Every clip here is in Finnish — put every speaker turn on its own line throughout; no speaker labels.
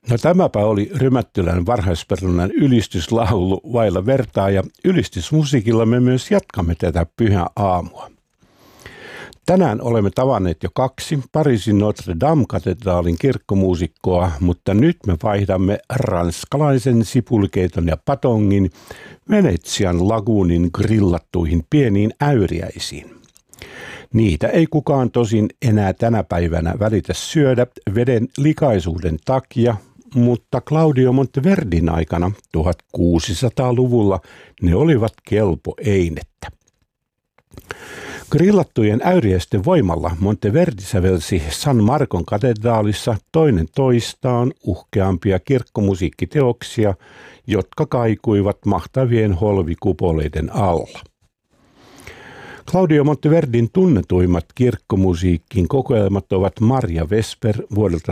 No tämäpä oli Rymättylän varhaisperunan ylistyslaulu vailla vertaa ja ylistysmusiikilla me myös jatkamme tätä pyhää aamua. Tänään olemme tavanneet jo 2 Pariisin Notre Dame-katedraalin kirkkomuusikkoa, mutta nyt me vaihdamme ranskalaisen sipulikeiton ja patongin Venetsian laguunin grillattuihin pieniin äyriäisiin. Niitä ei kukaan tosin enää tänä päivänä välitä syödä veden likaisuuden takia, mutta Claudio Monteverdin aikana 1600-luvulla ne olivat kelpo einettä. Grillattujen äyriäisten voimalla Monteverdi sävelsi San Marcon katedraalissa toinen toistaan uhkeampia kirkkomusiikkiteoksia, jotka kaikuivat mahtavien holvikupoleiden alla. Claudio Monteverdin tunnetuimmat kirkkomusiikin kokoelmat ovat Maria Vesper vuodelta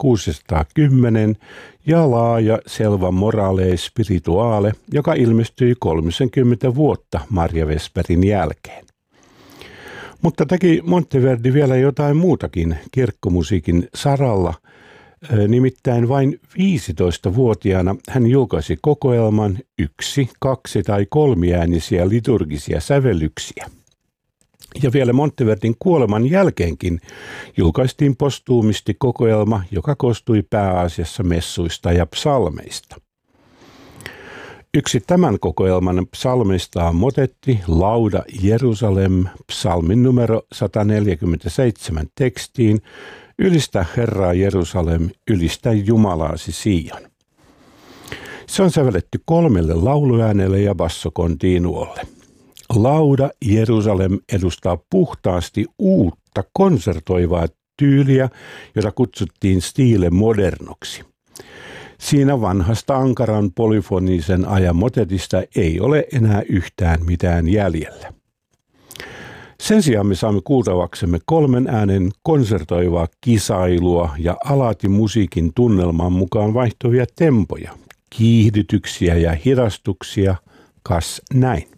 1610 ja laaja Selva Morale Spirituale, joka ilmestyi 30 vuotta Maria Vesperin jälkeen. Mutta teki Monteverdi vielä jotain muutakin kirkkomusiikin saralla. Nimittäin vain 15-vuotiaana hän julkaisi kokoelman 1-, 2- tai 3-äänisiä liturgisia sävellyksiä. Ja vielä Monteverdin kuoleman jälkeenkin julkaistiin postuumisti kokoelma, joka koostui pääasiassa messuista ja psalmeista. Yksi tämän kokoelman psalmeista on motetti Lauda Jerusalem, psalmin numero 147 tekstiin: Ylistä Herraa Jerusalem, ylistä Jumalaasi Sion. Se on sävelletty 3 lauluäänelle ja bassokontinuolle. Lauda Jerusalem edustaa puhtaasti uutta konsertoivaa tyyliä, jota kutsuttiin stile modernoksi. Siinä vanhasta ankaran polyfonisen ajan motetista ei ole enää yhtään mitään jäljellä. Sen sijaan me saamme kuultavaksemme 3 äänen konsertoivaa kisailua ja alati musiikin tunnelman mukaan vaihtuvia tempoja, kiihdytyksiä ja hidastuksia, kas näin.